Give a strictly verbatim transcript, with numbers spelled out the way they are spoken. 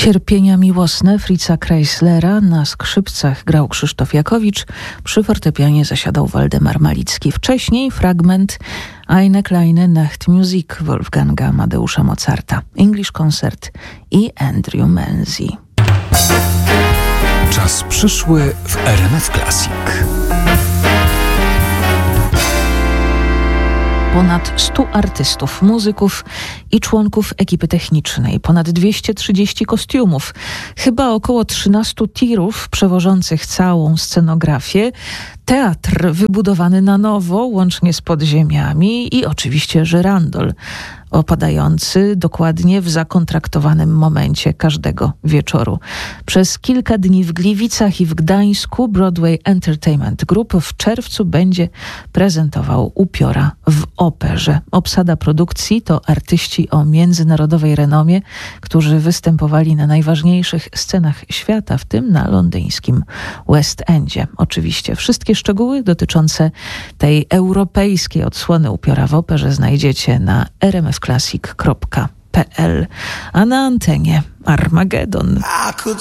Cierpienia miłosne Fritza Kreislera na skrzypcach grał Krzysztof Jakowicz, przy fortepianie zasiadał Waldemar Malicki. Wcześniej fragment Eine kleine Nachtmusik Wolfganga Amadeusza Mozarta, English Concert i Andrew Menzies. Czas przyszły w R M F Classic. Ponad stu artystów, muzyków i członków ekipy technicznej, ponad dwieście trzydzieści kostiumów, chyba około trzynastu tirów przewożących całą scenografię, teatr wybudowany na nowo, łącznie z podziemiami i oczywiście żyrandol opadający dokładnie w zakontraktowanym momencie każdego wieczoru. Przez kilka dni w Gliwicach i w Gdańsku Broadway Entertainment Group w czerwcu będzie prezentował Upiora w operze. Obsada produkcji to artyści o międzynarodowej renomie, którzy występowali na najważniejszych scenach świata, w tym na londyńskim West Endzie. Oczywiście wszystkie szczegóły dotyczące tej europejskiej odsłony Upiora w operze znajdziecie na r m f classic kropka p l, a na antenie Armagedon.